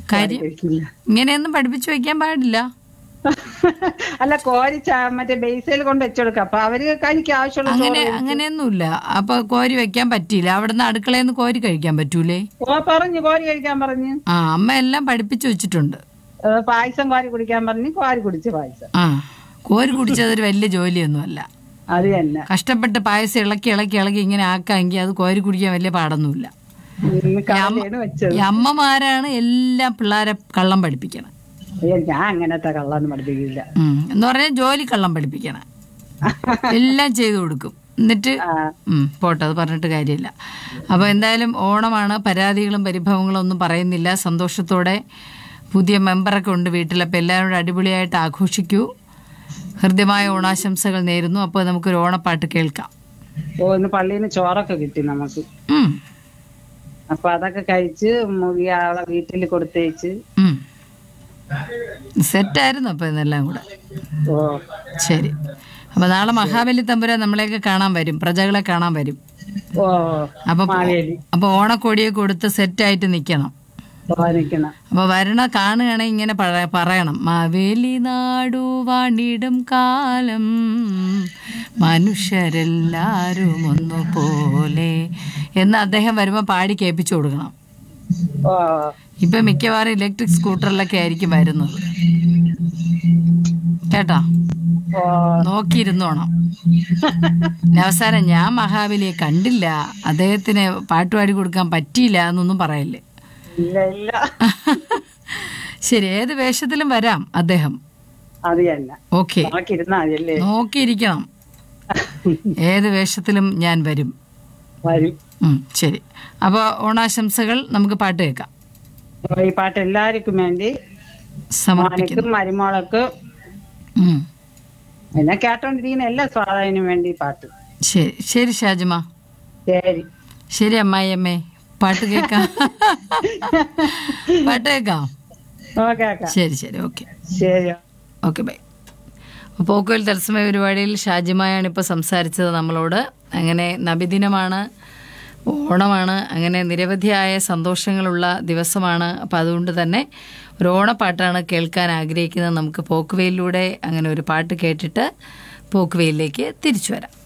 കാര്യം ഇങ്ങനെയൊന്നും പഠിപ്പിച്ചു വെക്കാൻ പാടില്ല. അല്ല കോരി മറ്റേ ബേസിൽ കൊണ്ട് വെച്ചെടുക്കാം. അപ്പൊ അവര് എനിക്ക് ആവശ്യമുള്ള അങ്ങനെയൊന്നുമില്ല. അപ്പൊ കോരി വെക്കാൻ പറ്റിയില്ല. അവിടുന്ന് അടുക്കളയിൽ നിന്ന് കോരി കഴിക്കാൻ പറ്റൂലേ? പറഞ്ഞു കോരി കഴിക്കാൻ പറഞ്ഞു. അമ്മ എല്ലാം പഠിപ്പിച്ചു വെച്ചിട്ടുണ്ട്. പായസം കോരി കുടിക്കാൻ പറഞ്ഞു, കോരി കുടിച്ച് പായസം. കോരി കുടിച്ചതൊരു വലിയ ജോലിയൊന്നുമല്ല. അത് തന്നെ. കഷ്ടപ്പെട്ട് പായസം ഇളക്കി ഇങ്ങനെ ആക്കാമെങ്കിൽ അത് കോരി കുടിക്കാൻ വലിയ പാടൊന്നുമില്ല. അമ്മമാരാണ് എല്ലാ പിള്ളേരെ കള്ളം പഠിപ്പിക്കണം. ഞാൻ അങ്ങനത്തെ കള്ളൊന്നും പഠിപ്പിക്കില്ല. എന്ന് പറഞ്ഞാൽ ജോലി കള്ളം പഠിപ്പിക്കണം. എല്ലാം ചെയ്തു കൊടുക്കും. എന്നിട്ട് പോട്ടെ, അത് പറഞ്ഞിട്ട് കാര്യമില്ല. അപ്പോൾ എന്തായാലും ഓണമാണ്. പരാതികളും പരിഭവങ്ങളും ഒന്നും പറയുന്നില്ല. സന്തോഷത്തോടെ പുതിയ മെമ്പറൊക്കെ ഉണ്ട് വീട്ടിൽ. അപ്പോൾ എല്ലാവരും അടിപൊളിയായിട്ട് ആഘോഷിക്കൂ. ഹൃദ്യമായ ഓണാശംസകൾ നേരുന്നു. അപ്പോൾ നമുക്കൊരു ഓണപ്പാട്ട് കേൾക്കാം. ഇന്ന് പള്ളിയിൽ നിന്ന് ചോറൊക്കെ കിട്ടി നമുക്ക്. അപ്പൊ അതൊക്കെ കഴിച്ച് ആളെ വീട്ടിൽ കൊടുത്തേച്ച് സെറ്റായിരുന്നു. അപ്പൊ ഇതെല്ലാം കൂടെ ശരി. അപ്പൊ നാളെ മഹാബലി തമ്പുരാൻ നമ്മളെയൊക്കെ കാണാൻ വരും, പ്രജകളെ കാണാൻ വരും. അപ്പൊ ഓണക്കോടിയെ കൊടുത്ത് സെറ്റായിട്ട് നിക്കണം. അപ്പൊ വരണ കാണുകയാണെങ്കിൽ ഇങ്ങനെ പറയണം, മാവേലി നാടു വാണിടും കാലം മനുഷ്യരെല്ലാരും ഒന്നുപോലെ എന്ന് അദ്ദേഹം വരുമ്പോ പാടി കേൾപ്പിച്ചു കൊടുക്കണം. ഇപ്പൊ മിക്കവാറും ഇലക്ട്രിക് സ്കൂട്ടറിലൊക്കെ ആയിരിക്കും വരുന്നത്. കേട്ടോ, നോക്കിയിരുന്നോണം. അവസാനം ഞാൻ മഹാബലിയെ കണ്ടില്ല, അദ്ദേഹത്തിന് പാട്ടുപാടി കൊടുക്കാൻ പറ്റിയില്ല എന്നൊന്നും പറയല്ലേ. ശരി, ഏത് വേഷത്തിലും വരാം അദ്ദേഹം. ഓക്കെ, നോക്കിയിരിക്കണം. ഏത് വേഷത്തിലും ഞാൻ വരും. ശരി, അപ്പൊ ഓണാശംസകൾ. നമുക്ക് പാട്ട് കേൾക്കാം. ഈ പാട്ട് എല്ലാവർക്കും വേണ്ടി സമർപ്പിക്കും. മരുമോളക്ക് എന്നെ കേട്ടോണ്ടിരിക്കുന്ന എല്ലാ സ്വാധീനം വേണ്ടി പാട്ട്. ശരി ശരി ഷാജിമ. ശരി ശരി അമ്മായിയമ്മേ, പാട്ട് കേൾക്കാം. പാട്ട് കേൾക്കാം. ശരി ശരി, ഓക്കെ ശരി, ഓക്കെ, ബൈ. പോക്കുവെൽ തത്സമയ പരിപാടിയിൽ ഷാജിമയാണ് ഇപ്പോൾ സംസാരിച്ചത് നമ്മളോട്. അങ്ങനെ നബിദിനമാണ്, ഓണമാണ്, അങ്ങനെ നിരവധിയായ സന്തോഷങ്ങളുള്ള ദിവസമാണ്. അപ്പം അതുകൊണ്ട് തന്നെ ഒരു ഓണപ്പാട്ടാണ് കേൾക്കാൻ ആഗ്രഹിക്കുന്നത്. നമുക്ക് പോക്കുവെയിലൂടെ അങ്ങനെ ഒരു പാട്ട് കേട്ടിട്ട് പോക്കുവെയിലേക്ക് തിരിച്ചു വരാം.